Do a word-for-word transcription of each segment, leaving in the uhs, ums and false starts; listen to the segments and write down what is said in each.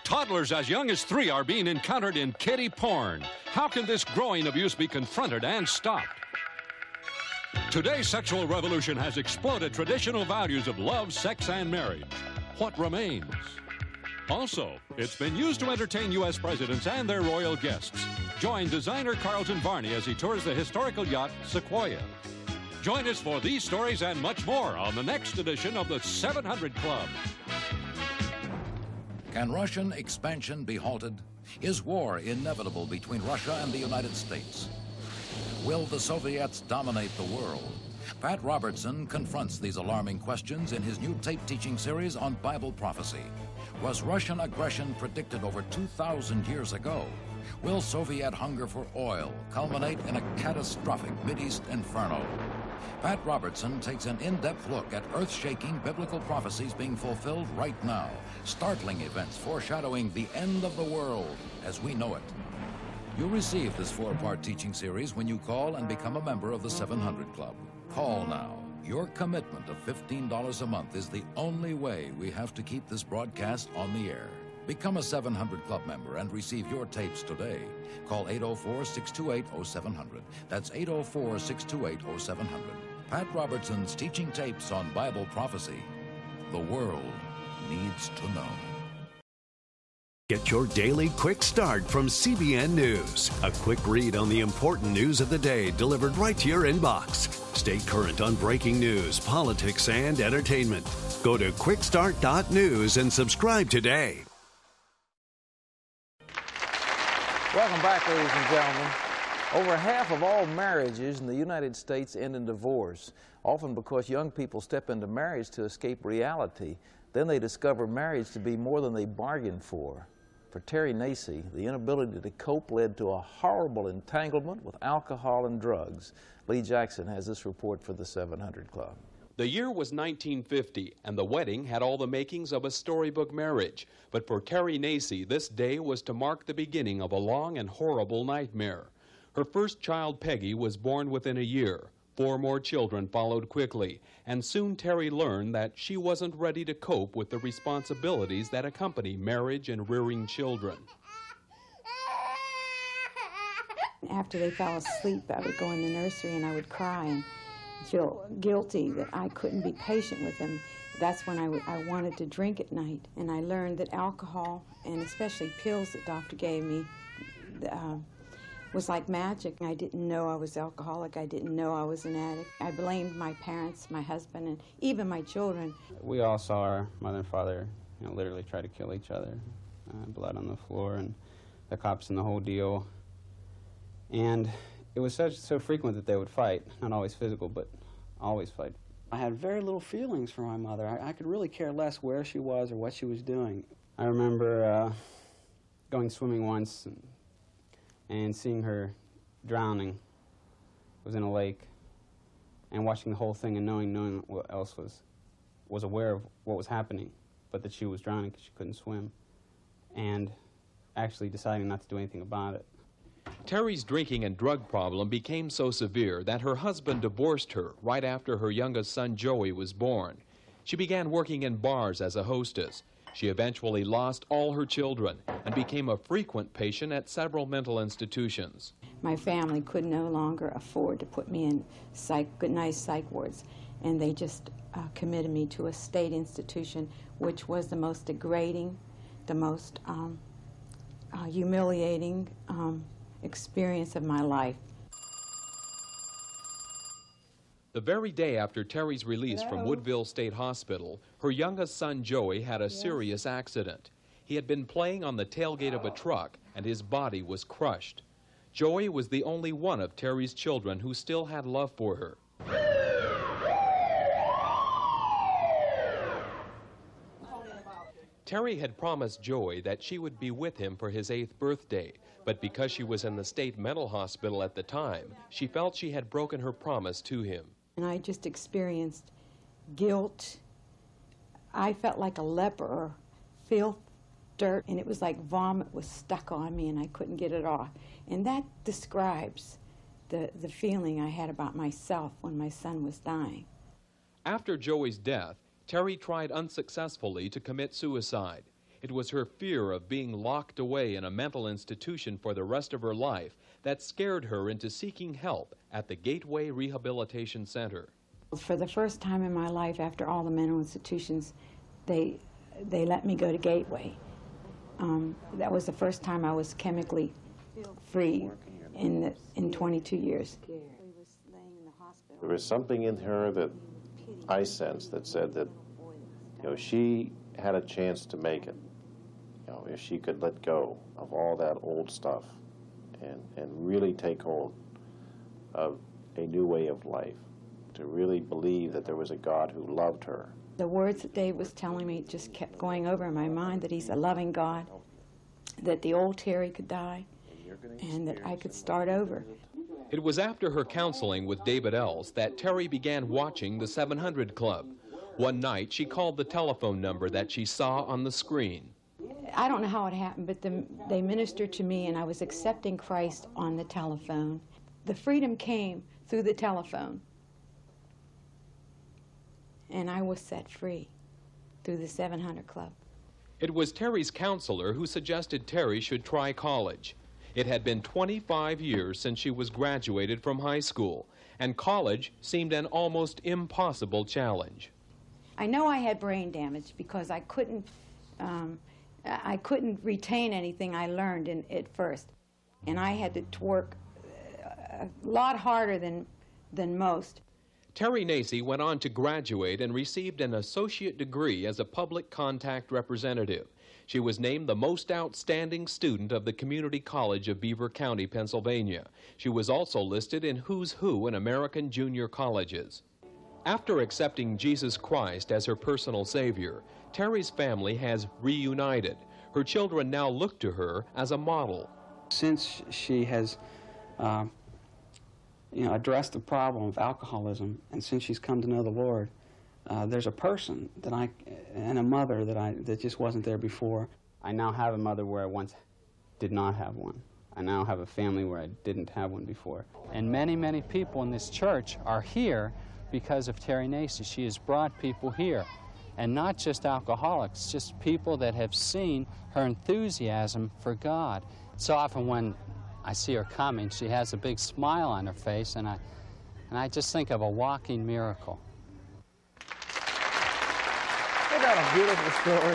Toddlers as young as three are being encountered in kiddie porn. How can this growing abuse be confronted and stopped? Today's sexual revolution has exploded traditional values of love, sex, and marriage. What remains? Also, it's been used to entertain U S presidents and their royal guests. Join designer Carlton Varney as he tours the historical yacht Sequoia. Join us for these stories and much more on the next edition of the seven hundred Club. Can Russian expansion be halted? Is war inevitable between Russia and the United States? Will the Soviets dominate the world? Pat Robertson confronts these alarming questions in his new tape-teaching series on Bible prophecy. Was Russian aggression predicted over two thousand years ago? Will Soviet hunger for oil culminate in a catastrophic Mideast inferno? Pat Robertson takes an in-depth look at earth-shaking biblical prophecies being fulfilled right now, startling events foreshadowing the end of the world as we know it. You'll receive this four-part teaching series when you call and become a member of the seven hundred Club. Call now. Your commitment of fifteen dollars a month is the only way we have to keep this broadcast on the air. Become a seven hundred Club member and receive your tapes today. Call eight oh four, six two eight, oh seven hundred. That's eight oh four, six two eight, oh seven hundred. Pat Robertson's teaching tapes on Bible prophecy. The world needs to know. Get your daily quick start from C B N News. A quick read on the important news of the day delivered right to your inbox. Stay current on breaking news, politics, and entertainment. Go to quick start dot news and subscribe today. Welcome back, ladies and gentlemen. Over half of all marriages in the United States end in divorce, often because young people step into marriage to escape reality. Then they discover marriage to be more than they bargained for. For Terry Nacey, the inability to cope led to a horrible entanglement with alcohol and drugs. Lee Jackson has this report for the seven hundred Club. The year was nineteen fifty, and the wedding had all the makings of a storybook marriage. But for Terry Nacey, this day was to mark the beginning of a long and horrible nightmare. Her first child, Peggy, was born within a year. Four more children followed quickly, and soon Terry learned that she wasn't ready to cope with the responsibilities that accompany marriage and rearing children. After they fell asleep, I would go in the nursery and I would cry and feel guilty that I couldn't be patient with them. That's when I, w I wanted to drink at night, and I learned that alcohol, and especially pills that doctor gave me, uh, was like magic. I didn't know I was alcoholic. I didn't know I was an addict. I blamed my parents, my husband, and even my children. We all saw our mother and father, you know, literally try to kill each other. Uh, blood on the floor, and the cops and the whole deal. And it was such, so frequent that they would fight, not always physical, but always fight. I had very little feelings for my mother. I, I could really care less where she was or what she was doing. I remember uh, going swimming once and, and seeing her drowning. It was in a lake, and watching the whole thing and knowing, knowing what else was, was aware of what was happening, but that she was drowning because she couldn't swim, and actually deciding not to do anything about it. Terry's drinking and drug problem became so severe that her husband divorced her right after her youngest son, Joey, was born. She began working in bars as a hostess. She eventually lost all her children and became a frequent patient at several mental institutions. My family could no longer afford to put me in psych, nice psych wards, and they just uh, committed me to a state institution, which was the most degrading, the most um, uh, humiliating um, experience of my life. The very day after Terry's release Hello. from Woodville State Hospital, her youngest son, Joey, had a yes. serious accident. He had been playing on the tailgate of a truck, and his body was crushed. Joey was the only one of Terry's children who still had love for her. Terry had promised Joey that she would be with him for his eighth birthday, but because she was in the state mental hospital at the time, she felt she had broken her promise to him. And I just experienced guilt. I felt like a leper, filth, dirt, and it was like vomit was stuck on me and I couldn't get it off. And that describes the, the feeling I had about myself when my son was dying. After Joey's death, Terry tried unsuccessfully to commit suicide. It was her fear of being locked away in a mental institution for the rest of her life that scared her into seeking help at the Gateway Rehabilitation Center. For the first time in my life, after all the mental institutions, they, they let me go to Gateway. Um, that was the first time I was chemically free in, the, in twenty-two years. There was something in her that I sensed that said that, you know, she had a chance to make it. You know, if she could let go of all that old stuff and, and really take hold of a new way of life, to really believe that there was a God who loved her. The words that Dave was telling me just kept going over in my mind, that he's a loving God, that the old Terry could die, and that I could start over. It was after her counseling with David Ells that Terry began watching the seven hundred Club. One night, she called the telephone number that she saw on the screen. I don't know how it happened, but the, they ministered to me, and I was accepting Christ on the telephone. The freedom came through the telephone, and I was set free through the seven hundred Club. It was Terry's counselor who suggested Terry should try college. It had been twenty-five years since she was graduated from high school, and college seemed an almost impossible challenge. I know I had brain damage because I couldn't, um, I couldn't retain anything I learned in, at first, and I had to work a lot harder than, than most. Terry Nacey went on to graduate and received an associate degree as a public contact representative. She was named the most outstanding student of the Community College of Beaver County, Pennsylvania. She was also listed in Who's Who in American junior colleges. After accepting Jesus Christ as her personal Savior, Terry's family has reunited. Her children now look to her as a model. Since she has uh, you know, addressed the problem of alcoholism, and since she's come to know the Lord, Uh, there's a person that I, and a mother that I, that just wasn't there before. I now have a mother where I once did not have one. I now have a family where I didn't have one before. And many, many people in this church are here because of Terry Nacey. She has brought people here, and not just alcoholics, just people that have seen her enthusiasm for God. So often when I see her coming, she has a big smile on her face, and I, and I just think of a walking miracle. Isn't that a beautiful story?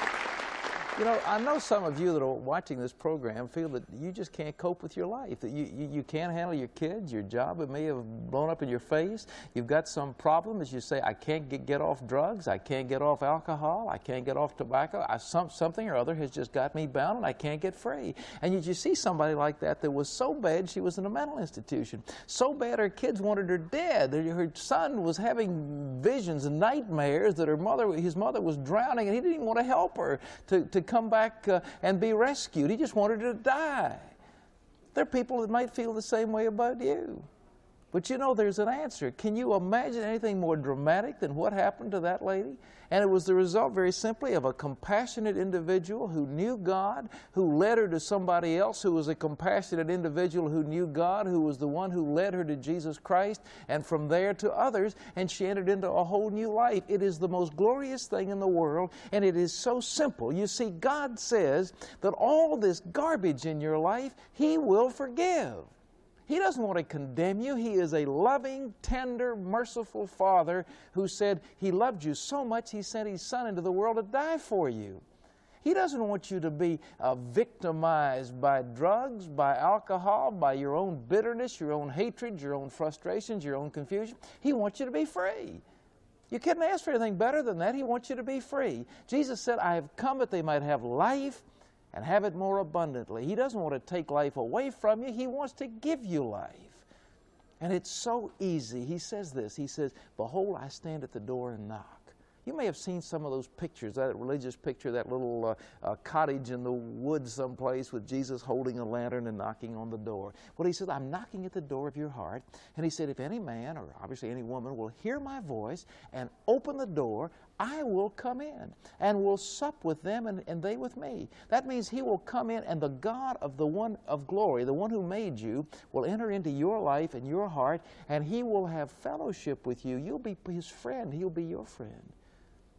You know, I know some of you that are watching this program feel that you just can't cope with your life, that you, you, you can't handle your kids, your job, it may have blown up in your face. You've got some problem, as you say, I can't get, get off drugs, I can't get off alcohol, I can't get off tobacco, I, some, something or other has just got me bound and I can't get free. And you, you see somebody like that that was so bad she was in a mental institution, so bad her kids wanted her dead, her, her son was having visions and nightmares that her mother, his mother was drowning, and he didn't even want to help her to, to come back uh, and be rescued. He just wanted her to die. There are people that might feel the same way about you. But you know, there's an answer. Can you imagine anything more dramatic than what happened to that lady? And it was the result, very simply, of a compassionate individual who knew God, who led her to somebody else who was a compassionate individual who knew God, who was the one who led her to Jesus Christ, and from there to others, and she entered into a whole new life. It is the most glorious thing in the world, and it is so simple. You see, God says that all this garbage in your life, He will forgive. He doesn't want to condemn you. He is a loving, tender, merciful Father who said He loved you so much He sent His Son into the world to die for you. He doesn't want you to be uh, victimized by drugs, by alcohol, by your own bitterness, your own hatred, your own frustrations, your own confusion. He wants you to be free. You couldn't ask for anything better than that. He wants you to be free. Jesus said, I have come that they might have life and have it more abundantly. He doesn't want to take life away from you. He wants to give you life. And it's so easy. He says this. He says, behold, I stand at the door and knock. You may have seen some of those pictures, that religious picture, that little uh, uh, cottage in the woods someplace with Jesus holding a lantern and knocking on the door. Well, He said, I'm knocking at the door of your heart. And He said, if any man, or obviously any woman, will hear my voice and open the door, I will come in and will sup with them and, and they with me. That means He will come in, and the God of the one of glory, the one who made you, will enter into your life and your heart, and He will have fellowship with you. You'll be His friend. He'll be your friend.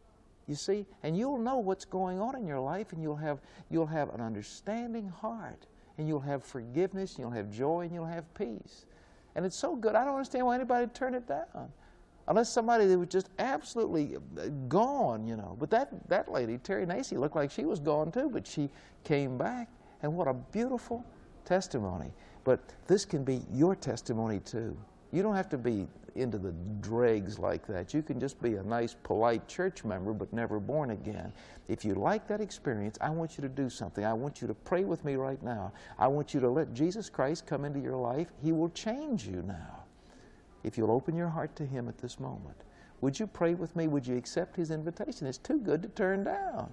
You see? And you'll know what's going on in your life, and you'll have, you'll have an understanding heart, and you'll have forgiveness, and you'll have joy, and you'll have peace. And it's so good. I don't understand why anybody would turn it down. Unless somebody that was just absolutely gone, you know. But that, that lady, Terry Nacey, looked like she was gone too, but she came back, and what a beautiful testimony. But this can be your testimony too. You don't have to be into the dregs like that. You can just be a nice, polite church member, but never born again. If you like that experience, I want you to do something. I want you to pray with me right now. I want you to let Jesus Christ come into your life. He will change you now, if you'll open your heart to Him at this moment. Would you pray with me? Would you accept His invitation? It's too good to turn down.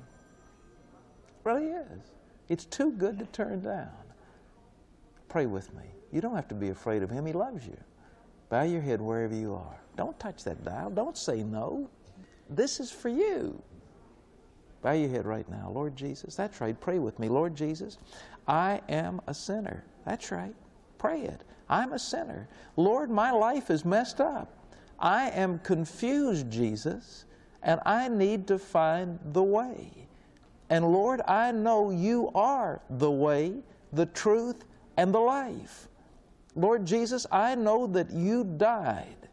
It really is. It's too good to turn down. Pray with me. You don't have to be afraid of Him. He loves you. Bow your head wherever you are. Don't touch that dial. Don't say no. This is for you. Bow your head right now. Lord Jesus, that's right. Pray with me. Lord Jesus, I am a sinner. That's right. Pray it. I'm a sinner. Lord, my life is messed up. I am confused, Jesus, and I need to find the way. And Lord, I know You are the way, the truth, and the life. Lord Jesus, I know that You died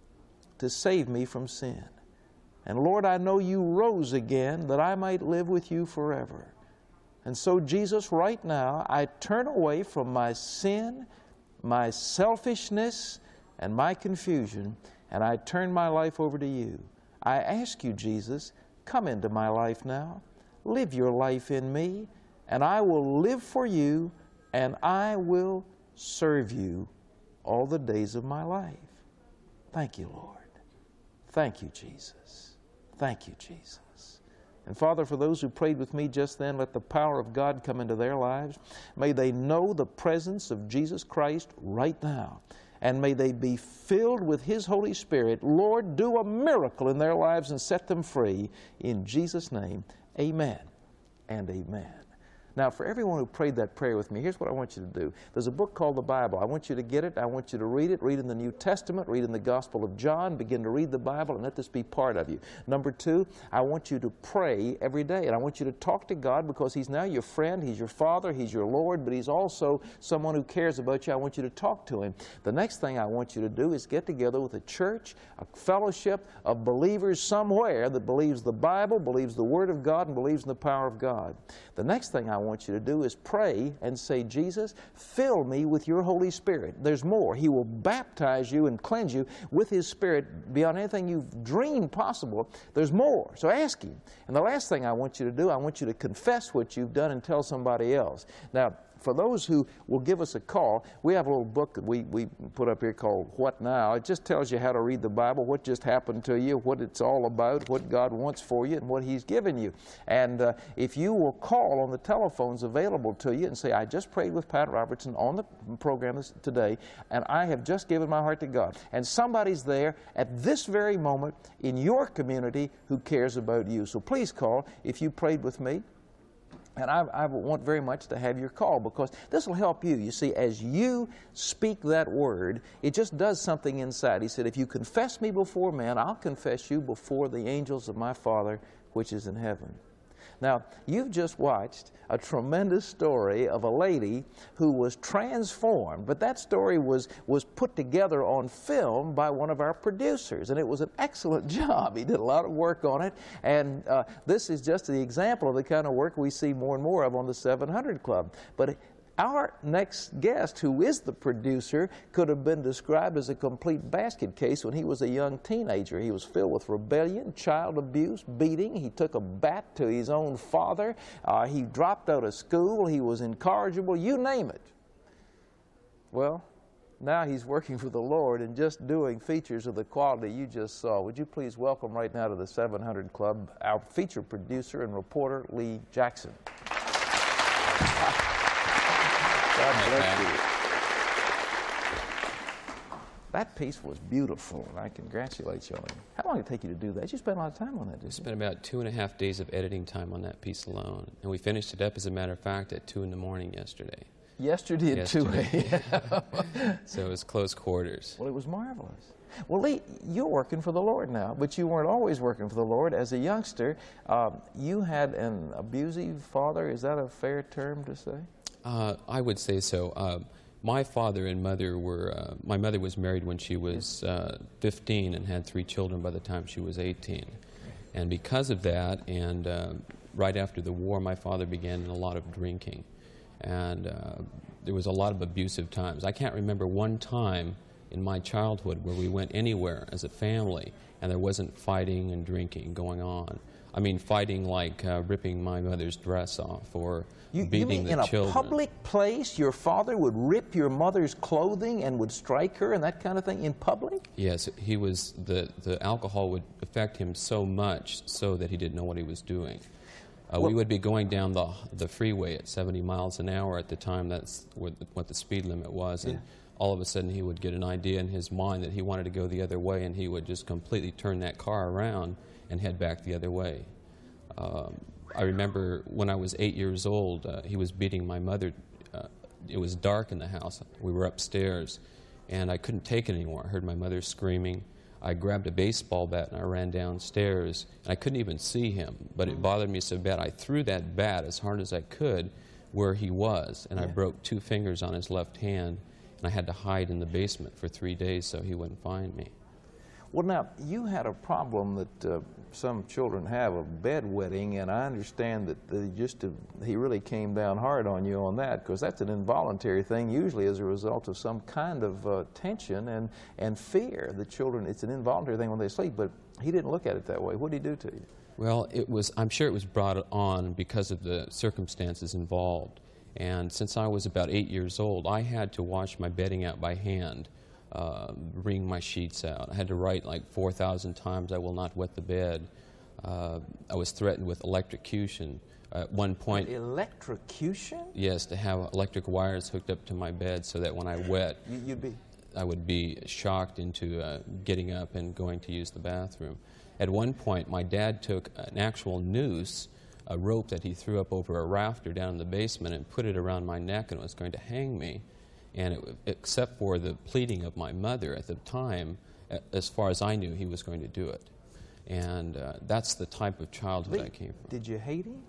to save me from sin. And Lord, I know You rose again that I might live with You forever. And so, Jesus, right now, I turn away from my sin, my selfishness, and my confusion, and I turn my life over to You. I ask You, Jesus, come into my life now. Live Your life in me, and I will live for You, and I will serve You all the days of my life. Thank You, Lord. Thank You, Jesus. Thank You, Jesus. And Father, for those who prayed with me just then, let the power of God come into their lives. May they know the presence of Jesus Christ right now. And may they be filled with His Holy Spirit. Lord, do a miracle in their lives and set them free. In Jesus' name, amen and amen. Now, for everyone who prayed that prayer with me, here's what I want you to do. There's a book called the Bible. I want you to get it. I want you to read it. Read in the New Testament. Read in the Gospel of John. Begin to read the Bible and let this be part of you. Number two, I want you to pray every day. And I want you to talk to God because He's now your friend. He's your Father. He's your Lord. But He's also someone who cares about you. I want you to talk to Him. The next thing I want you to do is get together with a church, a fellowship of believers somewhere that believes the Bible, believes the Word of God, and believes in the power of God. The next thing I want you to do is pray and say, Jesus, fill me with Your Holy Spirit. There's more. He will baptize you and cleanse you with His Spirit beyond anything you've dreamed possible. There's more. So ask Him. And the last thing I want you to do, I want you to confess what you've done and tell somebody else. Now, for those who will give us a call, we have a little book that we, we put up here called What Now? It just tells you how to read the Bible, what just happened to you, what it's all about, what God wants for you, and what He's given you. And uh, if you will call on the telephones available to you and say, I just prayed with Pat Robertson on the program this, today, and I have just given my heart to God. And somebody's there at this very moment in your community who cares about you. So please call if you prayed with me. And I, I want very much to have your call because this will help you. You see, as you speak that word, it just does something inside. He said, if you confess me before men, I'll confess you before the angels of my Father which is in heaven. Now, you've just watched a tremendous story of a lady who was transformed, but that story was, was put together on film by one of our producers, and it was an excellent job. He did a lot of work on it, and uh, this is just the example of the kind of work we see more and more of on the seven hundred Club. But our next guest, who is the producer, could have been described as a complete basket case when he was a young teenager. He was filled with rebellion, child abuse, beating. He took a bat to his own father. Uh, he dropped out of school. He was incorrigible. You name it. Well, now he's working for the Lord and just doing features of the quality you just saw. Would you please welcome right now to the seven hundred Club our feature producer and reporter, Lee Jackson. God bless you. That piece was beautiful, and I congratulate you on it. How long did it take you to do that? You spent a lot of time on that, didn't you? Spent about two and a half days of editing time on that piece alone. And we finished it up, as a matter of fact, at two in the morning yesterday. Yesterday at two a m So it was close quarters. Well, it was marvelous. Well, Lee, you're working for the Lord now, but you weren't always working for the Lord. As a youngster, um, you had an abusive father. Is that a fair term to say? Uh, I would say so. Uh, my father and mother were, uh, my mother was married when she was uh, fifteen and had three children by the time she was eighteen. And because of that, and uh, right after the war, my father began a lot of drinking. And uh, there was a lot of abusive times. I can't remember one time in my childhood where we went anywhere as a family and there wasn't fighting and drinking going on. I mean, fighting like uh, ripping my mother's dress off or you, beating you mean the in a children. public place, your father would rip your mother's clothing and would strike her and that kind of thing in public? Yes, he was, the, the alcohol would affect him so much so that he didn't know what he was doing. Uh, well, we would be going down the, the freeway at seventy miles an hour at the time. That's what the, what the speed limit was. And yeah. all of a sudden he would get an idea in his mind that he wanted to go the other way, and he would just completely turn that car around and head back the other way. Um, I remember when I was eight years old, uh, he was beating my mother. Uh, it was dark in the house. We were upstairs, and I couldn't take it anymore. I heard my mother screaming. I grabbed a baseball bat and I ran downstairs. And I couldn't even see him, but it bothered me so bad. I threw that bat as hard as I could where he was, and yeah. I broke two fingers on his left hand, and I had to hide in the basement for three days so he wouldn't find me. Well, now, you had a problem that uh, some children have of bedwetting, and I understand that uh, just to, he really came down hard on you on that, because that's an involuntary thing, usually as a result of some kind of uh, tension and, and fear. The children, it's an involuntary thing when they sleep, but he didn't look at it that way. What did he do to you? Well, it was, I'm sure it was brought on because of the circumstances involved. And since I was about eight years old, I had to wash my bedding out by hand. Uh, wring my sheets out. I had to write like four thousand times, "I will not wet the bed." Uh, I was threatened with electrocution. Uh, at one point... Electrocution? Yes, to have electric wires hooked up to my bed so that when I wet, You'd be... I would be shocked into uh, getting up and going to use the bathroom. At one point, my dad took an actual noose, a rope that he threw up over a rafter down in the basement, and put it around my neck and was going to hang me. And it, except for the pleading of my mother at the time, as far as I knew, he was going to do it. And uh, that's the type of childhood Lee, I came from. Did you hate him?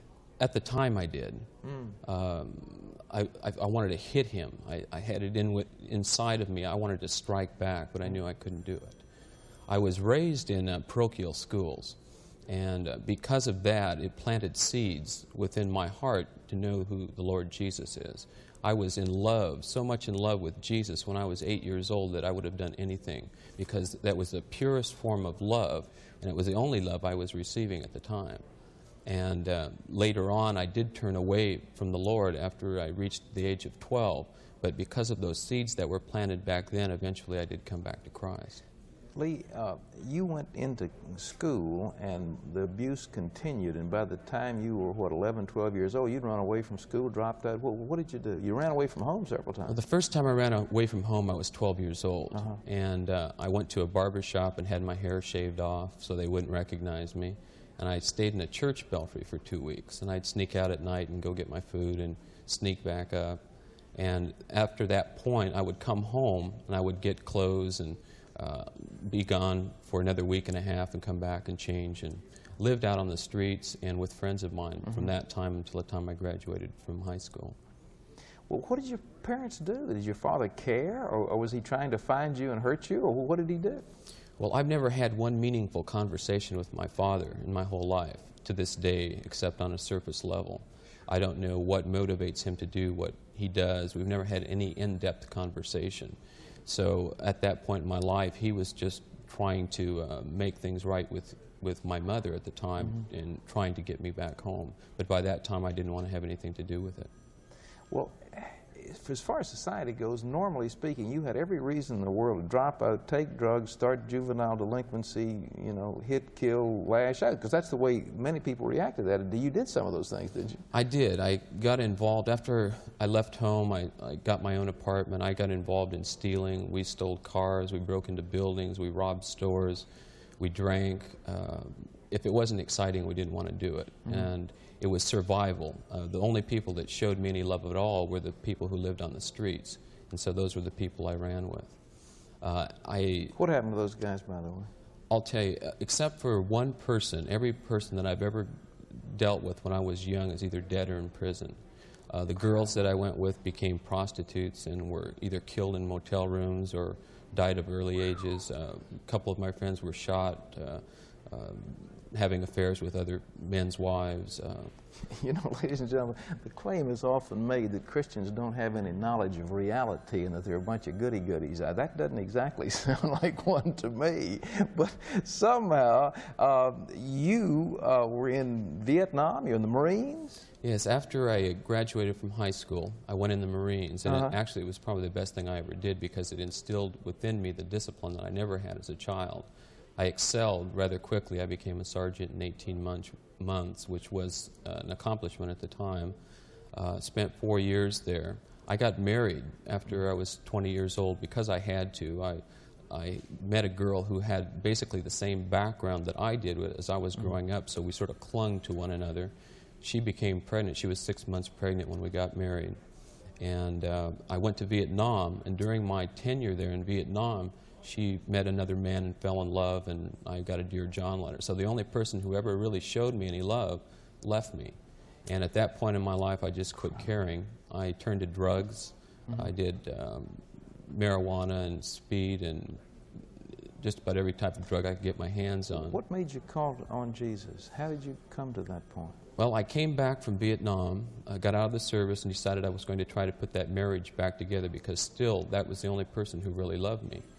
At the time, I did. Mm. Um, I, I, I wanted to hit him. I, I had it in with, inside of me. I wanted to strike back, but I knew I couldn't do it. I was raised in uh, parochial schools, and uh, because of that, it planted seeds within my heart to know who the Lord Jesus is. I was in love, so much in love with Jesus when I was eight years old that I would have done anything, because that was the purest form of love, and it was the only love I was receiving at the time. And uh, later on, I did turn away from the Lord after I reached the age of twelve, but because of those seeds that were planted back then, eventually I did come back to Christ. Lee, uh, you went into school and the abuse continued, and by the time you were, what, eleven, twelve years old, you'd run away from school, dropped out. What, what did you do? You ran away from home several times. Well, the first time I ran away from home, I was twelve years old, uh-huh. and uh, I went to a barber shop and had my hair shaved off so they wouldn't recognize me, and I stayed in a church belfry for two weeks, and I'd sneak out at night and go get my food and sneak back up, and after that point, I would come home and I would get clothes and Uh, be gone for another week and a half and come back and change, and lived out on the streets and with friends of mine mm-hmm. from that time until the time I graduated from high school. Well, what did your parents do? Did your father care, or, or was he trying to find you and hurt you, or what did he do? Well, I've never had one meaningful conversation with my father in my whole life to this day, except on a surface level. I don't know what motivates him to do what he does. We've never had any in-depth conversation. So at that point in my life, he was just trying to uh, make things right with, with my mother at the time mm-hmm. and trying to get me back home. But by that time, I didn't want to have anything to do with it. Well, as far as society goes, normally speaking, you had every reason in the world to drop out, take drugs, start juvenile delinquency, you know, hit, kill, lash out, because that's the way many people react to that. You did some of those things, did you? I did. I got involved. After I left home, I, I got my own apartment. I got involved in stealing. We stole cars. We broke into buildings. We robbed stores. We drank. Uh, if it wasn't exciting, we didn't want to do it. Mm-hmm. And it was survival. Uh, the only people that showed me any love at all were the people who lived on the streets, and so those were the people I ran with. Uh, I, what happened to those guys, by the way? I'll tell you, uh, except for one person, every person that I've ever dealt with when I was young is either dead or in prison. Uh, the girls that I went with became prostitutes and were either killed in motel rooms or died of early ages. Uh, a couple of my friends were shot, uh, uh, having affairs with other men's wives. Uh, You know, ladies and gentlemen, the claim is often made that Christians don't have any knowledge of reality and that they're a bunch of goody-goodies. Uh, that doesn't exactly sound like one to me. But somehow, uh, you uh, were in Vietnam, you're in the Marines? Yes, after I graduated from high school, I went in the Marines, and Uh-huh. it, actually it was probably the best thing I ever did because it instilled within me the discipline that I never had as a child. I excelled rather quickly. I became a sergeant in eighteen months, months which was uh, an accomplishment at the time. Uh, spent four years there. I got married after I was twenty years old because I had to. I, I met a girl who had basically the same background that I did as I was growing up, so we sort of clung to one another. She became pregnant. She was six months pregnant when we got married. And uh, I went to Vietnam, and during my tenure there in Vietnam, she met another man and fell in love, and I got a Dear John letter. So the only person who ever really showed me any love left me. And at that point in my life, I just quit caring. I turned to drugs. Mm-hmm. I did um, marijuana and speed and just about every type of drug I could get my hands on. What made you call on Jesus? How did you come to that point? Well, I came back from Vietnam, uh, got out of the service, and decided I was going to try to put that marriage back together because still that was the only person who really loved me.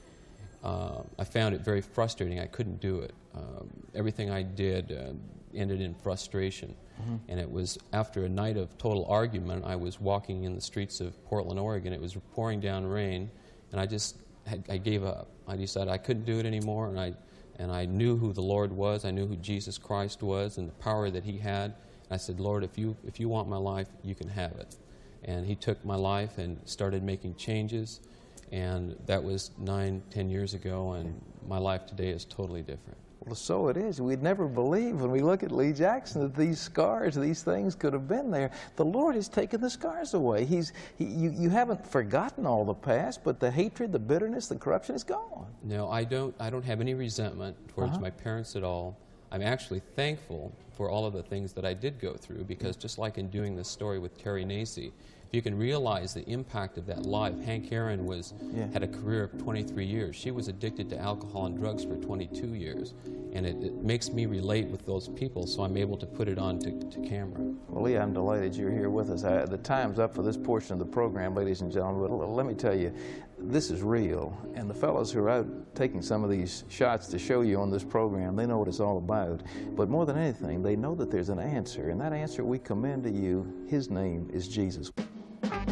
Uh, I found it very frustrating. I couldn't do it. Um, everything I did uh, ended in frustration. Mm-hmm. And it was after a night of total argument, I was walking in the streets of Portland, Oregon. It was pouring down rain, and I just had, I gave up. I decided I couldn't do it anymore, and I, and I knew who the Lord was. I knew who Jesus Christ was and the power that He had. And I said, Lord, if you, if you want my life, you can have it. And He took my life and started making changes. And that was nine, ten years ago, and my life today is totally different. Well, so it is. We'd never believe when we look at Lee Jackson that these scars, these things could have been there. The Lord has taken the scars away. He's, he, you, you haven't forgotten all the past, but the hatred, the bitterness, the corruption is gone. No, I don't, I don't have any resentment towards Uh-huh. my parents at all. I'm actually thankful for all of the things that I did go through because just like in doing this story with Terry Nacey, if you can realize the impact of that life. Hank Aaron was, yeah. had a career of twenty-three years. She was addicted to alcohol and drugs for twenty-two years. And it, it makes me relate with those people, so I'm able to put it on to, to camera. Well, Lee, I'm delighted you're here with us. I, the time's up for this portion of the program, ladies and gentlemen, but let me tell you, this is real. And the fellows who are out taking some of these shots to show you on this program, they know what it's all about. But more than anything, they know that there's an answer, and that answer we commend to you. His name is Jesus.